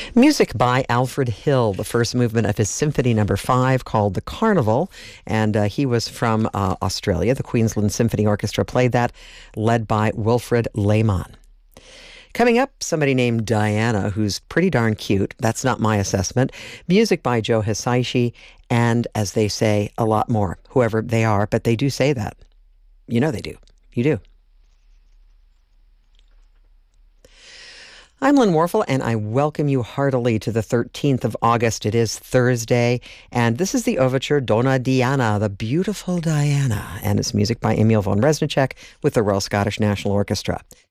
Music by Alfred Hill, the first movement of his Symphony No. 5 called The Carnival, and he was from Australia. The Queensland Symphony Orchestra played that, led by Wilfred Lehmann. Coming up, somebody named Diana, who's pretty darn cute. That's not my assessment. Music by Joe Hisaishi, and as they say, a lot more. Whoever they are, but they do say that. You know they do. You do. I'm Lynn Warfel, and I welcome you heartily to the 13th of August. It is Thursday, and this is the overture Donna Diana, the beautiful Diana, and it's music by Emil von Reznicek with the Royal Scottish National Orchestra.